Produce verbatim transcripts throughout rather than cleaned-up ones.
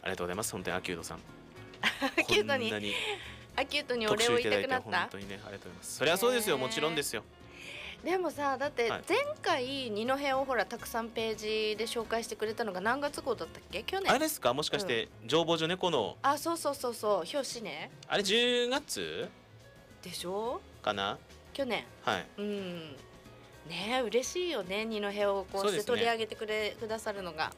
りがとうございます。本当にアキュートさんアキュートにこんなにアキュートにお礼を言いたくなった。 本当にね、ありがとうございます。そりゃそうですよ、もちろんですよ。 でもさ、だって前回二戸をほらたくさんページで紹介してくれたのが何月号だったっけ？去年。 あれですか、もしかして、うん、情報所猫のあ、そうそうそうそう、表紙ね。あれじゅうがつでしょかな、 去年。 はい、 うん、ねえ、嬉しいよね、二戸をこうして取り上げてくれ、ね、くださるのが、はい、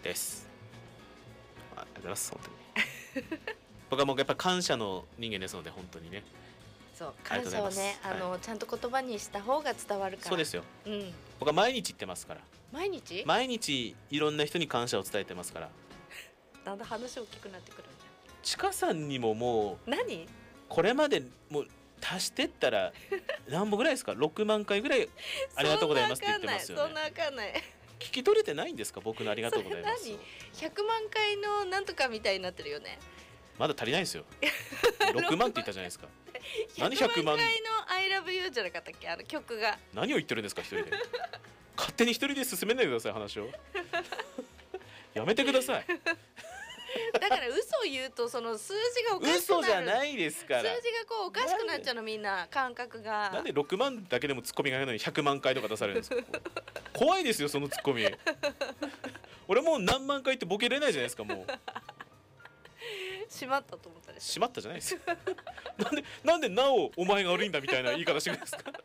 です。ありがとうございます。本当に僕はもうやっぱ感謝の人間ですので、本当にね、 そう感謝をね、あの、はい、ちゃんと言葉にした方が伝わるから。 そうですよ、 うん、 僕は毎日言ってますから。 毎日毎日いろんな人に感謝を伝えてますから。 だんだん話大きくなってくるんだよ。 ちかさんにももう何これまでもう足してったら何本ぐらいですか？ろくまんかいぐらいありがとうございますって言ってますよね。 そんなわかんない。 聞き取れてないんですか？僕のありがとうございます。 何ひゃくまんかいのなんとかみたいになってるよね。 まだ足りないですよ。ろくまんって言ったじゃないですか。何ひゃくまんひゃくまんかいの I love you じゃなかったっけ、あの曲が。 何を言ってるんですか一人で。勝手に一人で進めないでください話を。やめてください。 だから嘘を言うとその数字がおかしくなる。 嘘じゃないですから。 数字がこうおかしくなっちゃうの、みんな感覚が。 なんでろくまんだけでもツッコミがないのにひゃくまんかいとか出されるんですか？怖いですよそのツッコミ。俺もう何万回ってボケれないじゃないですか。もうしまったと思ったでしょ。 しまったじゃないですよ。なんでなんでなおお前が悪いんだみたいな言い方してくるんですか？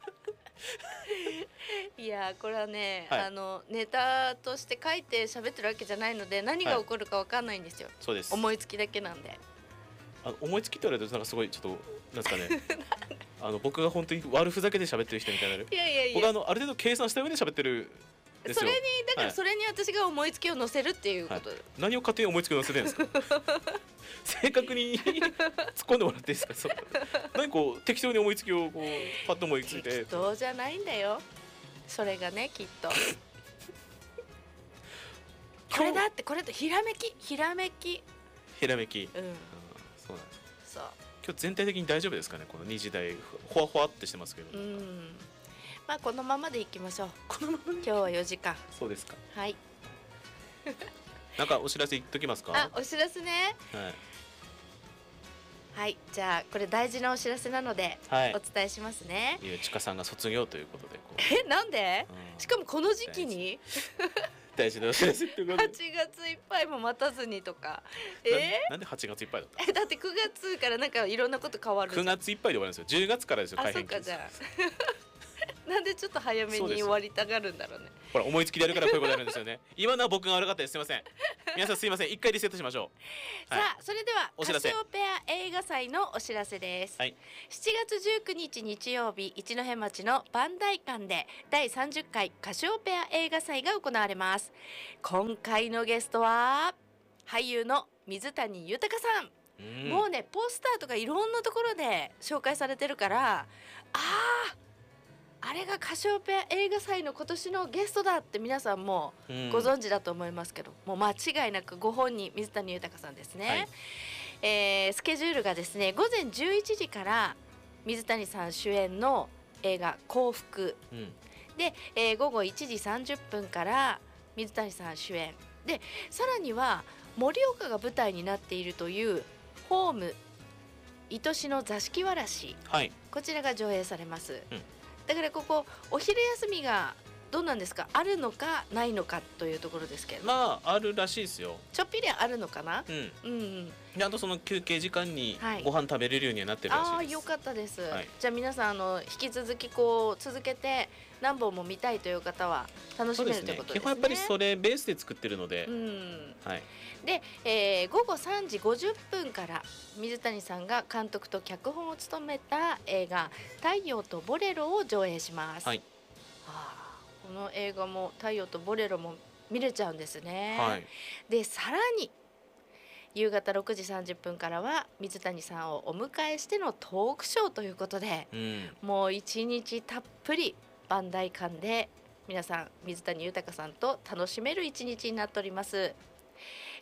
いやこれはね、 はい、 あのネタとして書いて喋ってるわけじゃないので、何が起こるか分かんないんですよ、はい、 そうです。 思いつきだけなんで。 あ、思いつきって言われるとなんかすごいちょっとなんですかね。あの僕が本当に悪ふざけで喋ってる人みたいになる。 いやいやいや、 僕はあのある程度計算した上で喋ってるんですよ。 それにだからそれに私が思いつきを載せるっていうこと、はい、 何を勝手に思いつきを載せてるんですか？正確に突っ込んでもらっていいですか？そう何こう適当に思いつきをこうパッと思いついて。 適当じゃないんだよそれがね、きっと。これだって、これとひらめきひらめきひらめき、うん、うん、そうなんです。そう今日全体的に大丈夫ですかね、このにじ台ほわほわってしてますけど。うん、 まあこのままでいきましょう。 このままで今日はよじかん。 そうですか。 はい。 なんかお知らせ言っときますか？ あ、お知らせね。はい。はい、じゃあこれ大事なお知らせなので、はい、お伝えしますね。 いや、ちかさんが卒業ということでこうえ、なんで、うん、しかもこの時期に大事なお知らせってことではちがついっぱいも待たずにとか、えー、 な, なんではちがついっぱいだったえだってくがつからなんかいろんなこと変わる。 くがついっぱいで終わるんですよ。じゅうがつからですよ、 改編期。あ、そうか。じゃあなんでちょっと早めに終わりたがるんだろうね。 ほら思いつきでやるからこういうことやるんですよね。今のは僕が悪かったです。すいません。皆さんすいません。一回リセットしましょう。はい、さあそれではカシオペア映画祭のお知らせです。はい、しちがつじゅうくにち日曜日、一戸町の磐梯館でだいさんじゅっかいカシオペア映画祭が行われます。今回のゲストは俳優の水谷豊さん。うん、もうねポスターとかいろんなところで紹介されてるから、あああれがカシオペア映画祭の今年のゲストだって皆さんもご存知だと思いますけど、うん、もう間違いなくご本人水谷豊さんですね。はい、えー、スケジュールがですね、ごぜんじゅういちじから水谷さん主演の映画幸福、うん、で、えー、ごごいちじさんじゅっぷんから水谷さん主演で、さらには盛岡が舞台になっているというホーム愛しの座敷わらし、はい、こちらが上映されます。うん、だからここお昼休みがどうなんですか、あるのかないのかというところですけど。 まああるらしいですよ。 ちょっぴりあるのかな。うん、うんうん、 であとその休憩時間にご飯食べれるようにはなってるらしいです。はい、ああよかったです。はい、じゃあ皆さんあの引き続きこう続けて何本も見たいという方は楽しめるということですね。 基本やっぱりそれベースで作ってるので、うん、 はい、で、えー、ごごさんじごじゅっぷんから水谷さんが監督と脚本を務めた映画太陽とボレロを上映します。はい、はあ、この映画も太陽とボレロも見れちゃうんですね。はい、でさらに夕方ろくじさんじゅっぷんからは水谷さんをお迎えしてのトークショーということで、うん、もう一日たっぷり磐梯館で皆さん水谷豊さんと楽しめる一日になっております。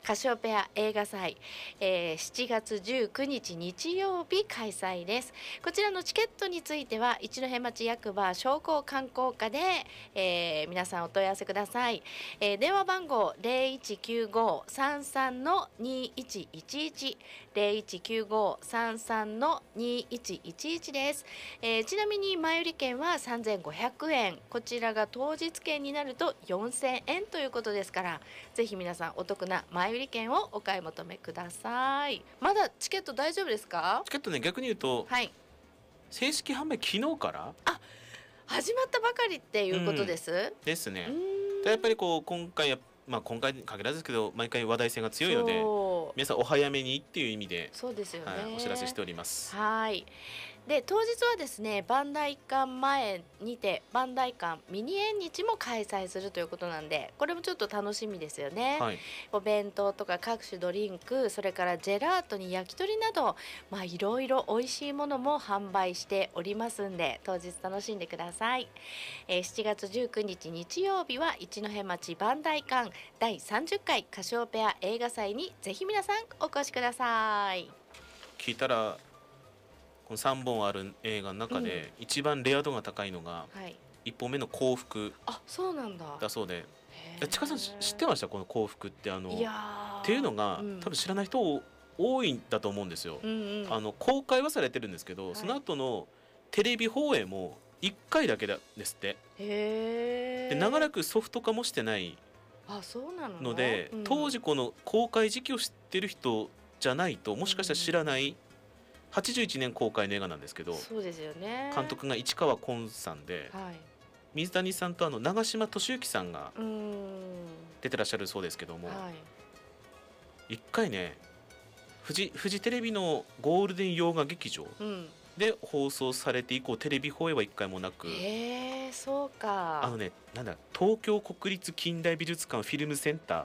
カシオペア映画祭、えー、しちがつじゅうくにち日曜日開催です。こちらのチケットについては一戸町役場商工観光課で、えー、皆さんお問い合わせください。えー、電話番号 ゼロいちきゅうご さんさん にいちいちいち ゼロいちきゅうご さんさん にいちいちいちです。えー、ちなみに前売り券はさんぜんごひゃくえん、こちらが当日券になるとよんせんえんということですから、ぜひ皆さんお得な前売り券をお買い求めください。まだチケット大丈夫ですか？ チケットね、逆に言うと、はい、正式販売昨日からあ始まったばかりっていうことです、うん、 ですね。やっぱりこう今回、まあ、今回に限らずですけど毎回話題性が強いので皆さんお早めにっていう意味でそうですよね、 はい、お知らせしております。 はい。で当日はですね、磐梯館前にて磐梯館ミニ縁日も開催するということなんで、これもちょっと楽しみですよね、はい、お弁当とか各種ドリンク、それからジェラートに焼き鳥など、まあいろいろ美味しいものも販売しておりますんで、当日楽しんでください。えー、しちがつじゅうくにち日曜日は一戸町磐梯館だいさんじゅっかいカシオペア映画祭にぜひ皆さんお越しください。 聞いたらこのさんぼんある映画の中で一番レア度が高いのがいっぽんめの幸福あ、そうなんだだそうで、ちかさん知ってました？この幸福ってあのいやっていうのが、うん、多分知らない人多いんだと思うんですよ、うんうん、あの公開はされてるんですけど、はい、その後のテレビ放映もいっかいだけですって。へで長らくソフト化もしてないので、うん、当時この公開時期を知ってる人じゃないともしかしたら知らない、うん、はちじゅういちねん公開の映画なんですけど、 そうですよね、 監督が市川崑さんで、はい、水谷さんとあの長嶋俊之さんが出てらっしゃるそうですけども、はい、いっかいねフジ、フジテレビのゴールデン洋画劇場で放送されて以降、テレビ放映はいっかいもなく、 へー、そうか。 あのね、なんだ東京国立近代美術館フィルムセンター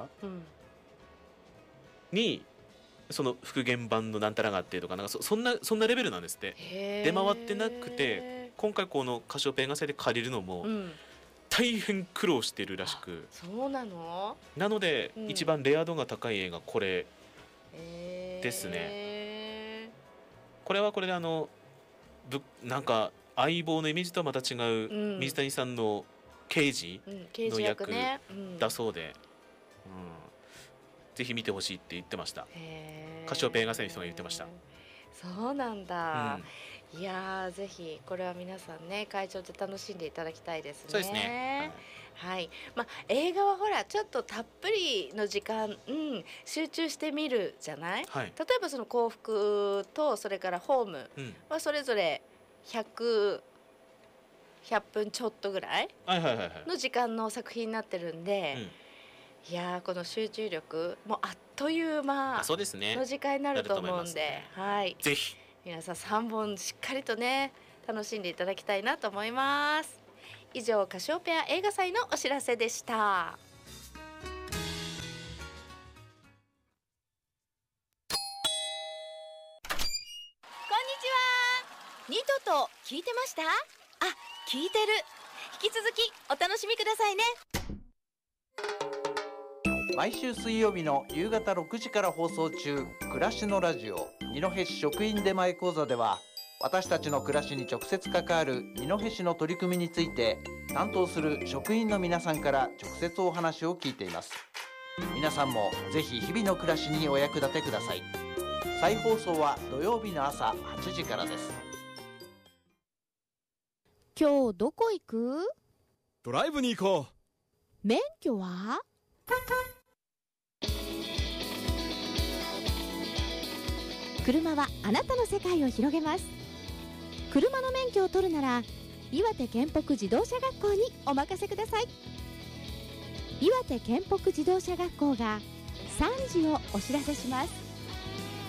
に、うん、その復元版のなんたらがあってとか、なんか そ, そんなそんなレベルなんですって。出回ってなくて、今回このカシオペア映画祭で借りるのも、うん、大変苦労してるらしく。 そうなの？ なので、うん、一番レア度が高い映画これですね。これはこれであのぶなんか相棒のイメージとはまた違う、うん、水谷さんの刑事の役だそうで、うん、ぜひ見てほしいって言ってました。カシオペア映画祭の人が言ってました。 そうなんだ、うん、いやぜひこれは皆さんね会場で楽しんでいただきたいですね。 そうですね、 はい、はい、まあ、映画はほらちょっとたっぷりの時間、うん、集中して見るじゃない、はい、例えばその幸福とそれからホームはそれぞれひゃく、ひゃっぷんちょっとぐらいの時間の作品になってるんで、うん、いやこの集中力もうあっという間の時間になると思うんで、ね、はい、 ぜひ皆さんさんぼんしっかりとね楽しんでいただきたいなと思います。以上カシオペア映画祭のお知らせでした。こんにちは。ニトと聞いてました？あ、聞いてる。引き続きお楽しみくださいね。 毎週水曜日の夕方ろくじから放送中、暮らしのラジオ二戸市職員出前講座では、私たちの暮らしに直接関わる二戸市の取り組みについて担当する職員の皆さんから直接お話を聞いています。皆さんもぜひ日々の暮らしにお役立てください。再放送は土曜日の朝はちじからです。 今日どこ行く？ ドライブに行こう。免許は？車はあなたの世界を広げます。車の免許を取るなら岩手県北自動車学校にお任せください。岩手県北自動車学校がさんじをお知らせします。